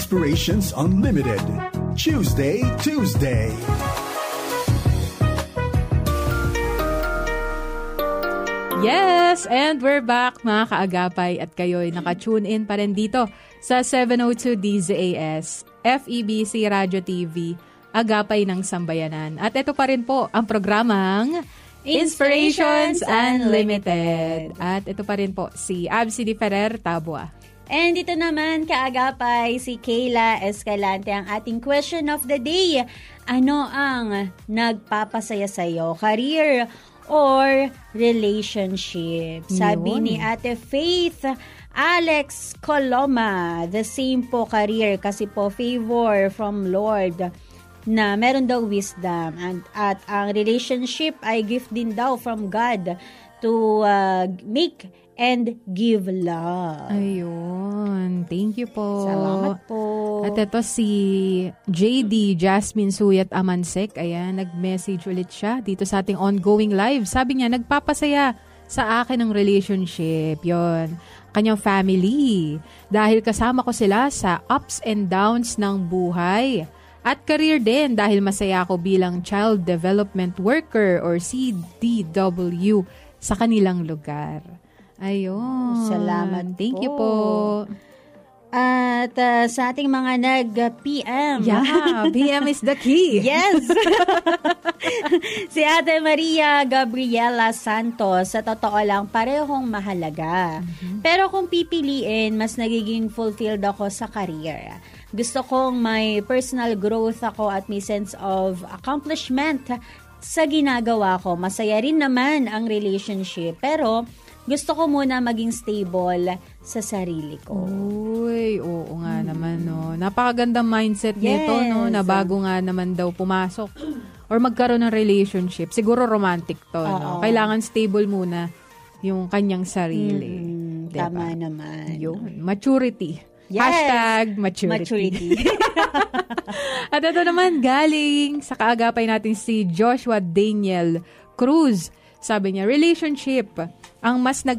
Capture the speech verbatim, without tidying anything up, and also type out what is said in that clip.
Inspirations Unlimited, Tuesday, Tuesday. Yes, and we're back mga kaagapay at kayo'y naka-tune in pa rin dito sa seven oh two D Z A S, F E B C Radio T V, Agapay ng Sambayanan. At ito pa rin po ang programang Inspirations Unlimited. At ito pa rin po si Absi Di Ferrer Tabua. And dito naman, kaagapay, si Kayla Escalante, ang ating question of the day. Ano ang nagpapasaya sa'yo? Career or relationship? Sabi Yun. ni Ate Faith Alex Coloma, the same po career kasi po favor from Lord na meron daw wisdom, and at ang relationship ay gift din daw from God to uh, make and give love. Ayun. Thank you po. Salamat po. At ito si J D Jasmine Suyat Amansek. Ayan, nag-message ulit siya dito sa ating ongoing live. Sabi niya, nagpapasaya sa akin ang relationship. Yon, kanyang family. Dahil kasama ko sila sa ups and downs ng buhay. At career din dahil masaya ako bilang Child Development Worker or C D W sa kanilang lugar. Ayun. Salamat Thank po. you po. At uh, sa ating mga nag-P M. Yeah, P M is the key. Yes! Si Ate Maria Gabriela Santos, sa totoo lang, parehong mahalaga. Mm-hmm. Pero kung pipiliin, mas nagiging fulfilled ako sa career. Gusto kong may personal growth ako at may sense of accomplishment sa ginagawa ko. Masaya rin naman ang relationship, pero gusto ko muna maging stable sa sarili ko. Uy, oo nga hmm. naman, no. Napakagandang mindset yes. nito, no, na bago nga naman daw pumasok or magkaroon ng relationship. Siguro romantic to, Oo. no. Kailangan stable muna yung kanyang sarili. Mm, diba? Tama naman. Yun. Maturity. Yes. Hashtag maturity. Maturity. At ito naman, galing sa kaagapay natin si Joshua Daniel Cruz. Sabi niya, relationship, ang mas nag